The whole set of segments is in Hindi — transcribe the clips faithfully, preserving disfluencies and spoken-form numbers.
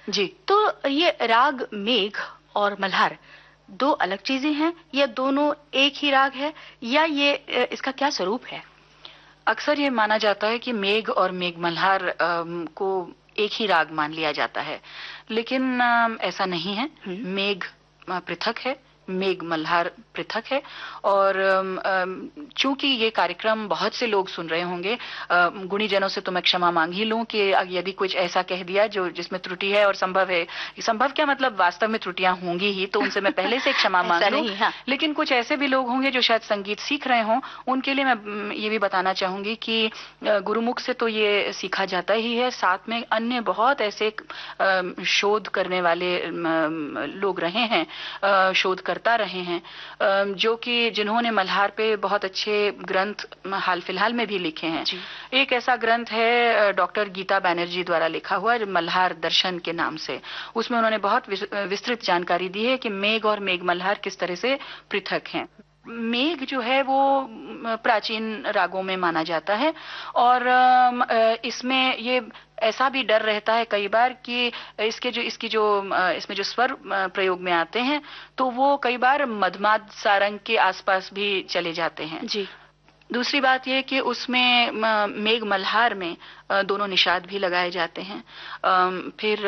जी। तो ये राग मेघ और मल्हार दो अलग चीजें हैं या दोनों एक ही राग है, या ये इसका क्या स्वरूप है? अक्सर ये माना जाता है कि मेघ और मेघ मल्हार अम, को एक ही राग मान लिया जाता है, लेकिन अम, ऐसा नहीं है। मेघ अ, पृथक है, मेघ मल्हार पृथक है। और चूंकि ये कार्यक्रम बहुत से लोग सुन रहे होंगे, गुणीजनों से तो मैं क्षमा मांग ही लूं कि यदि कुछ ऐसा कह दिया जो जिसमें त्रुटि है, और संभव है, संभव क्या मतलब वास्तव में त्रुटियां होंगी ही, तो उनसे मैं पहले से क्षमा मांग लूं। हाँ। लेकिन कुछ ऐसे भी लोग होंगे जो शायद संगीत सीख रहे हों, उनके लिए मैं ये भी बताना चाहूंगी कि गुरुमुख से तो ये सीखा जाता ही है, साथ में अन्य बहुत ऐसे शोध करने वाले लोग रहे हैं, शोध करता रहे हैं, जो कि जिन्होंने मल्हार पे बहुत अच्छे ग्रंथ हाल फिलहाल में भी लिखे हैं। एक ऐसा ग्रंथ है डॉक्टर गीता बैनर्जी द्वारा लिखा हुआ, मल्हार दर्शन के नाम से। उसमें उन्होंने बहुत विस्तृत जानकारी दी है कि मेघ और मेघ मल्हार किस तरह से पृथक हैं। मेघ जो है वो प्राचीन रागों में माना जाता है, और इसमें ये ऐसा भी डर रहता है कई बार कि इसके जो इसकी जो इसमें जो स्वर प्रयोग में आते हैं, तो वो कई बार मधमाद सारंग के आसपास भी चले जाते हैं। जी। दूसरी बात ये कि उसमें मेघ मल्हार में दोनों निषाद भी लगाए जाते हैं। फिर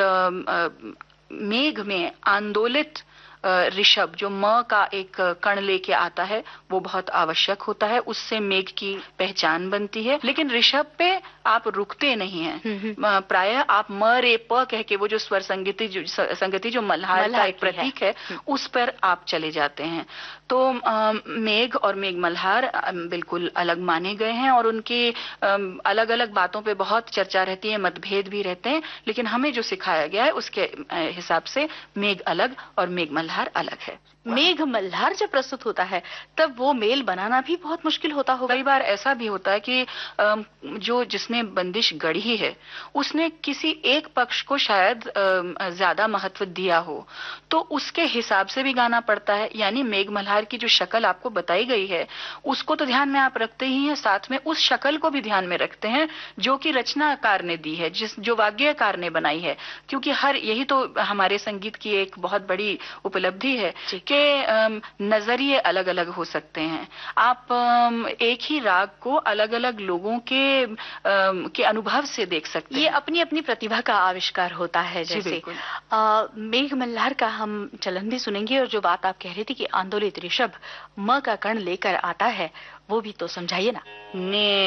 मेघ में आंदोलित ऋषभ जो म का एक कण लेके आता है, वो बहुत आवश्यक होता है, उससे मेघ की पहचान बनती है। लेकिन ऋषभ पे आप रुकते नहीं हैं, प्रायः आप म रे प कह के वो जो स्वर संगति जो संगति जो मल्हार का एक प्रतीक है, उस पर आप चले जाते हैं। तो मेघ और मेघ मल्हार बिल्कुल अलग माने गए हैं, और उनकी अलग अलग बातों पे बहुत चर्चा रहती है, मतभेद भी रहते हैं, लेकिन हमें जो सिखाया गया है उसके हिसाब से मेघ अलग और मेघ मल्हार अलग है। मेघ मल्हार जब प्रस्तुत होता है तब वो मेल बनाना भी बहुत मुश्किल होता होगा। कई बार ऐसा भी होता है कि जो जिसने बंदिश गढ़ी है उसने किसी एक पक्ष को शायद ज्यादा महत्व दिया हो, तो उसके हिसाब से भी गाना पड़ता है। यानी मेघ मल्हार की जो शक्ल आपको बताई गई है उसको तो ध्यान में आप रखते ही हैं, साथ में उस शक्ल को भी ध्यान में रखते हैं जो कि रचनाकार ने दी है, जिस जो वाग्यकार ने बनाई है। क्योंकि हर यही तो हमारे संगीत की एक बहुत बड़ी उपलब्धि है कि नजरिए अलग अलग हो सकते हैं। आप एक ही राग को अलग अलग लोगों के के अनुभव से देख सकते हैं। ये अपनी अपनी प्रतिभा का आविष्कार होता है। जैसे मेघ मल्हार का हम चलन भी सुनेंगे, और जो बात आप कह रही थी कि आंदोलित ऋषभ म का कण लेकर आता है, वो भी तो समझाइए ना। ने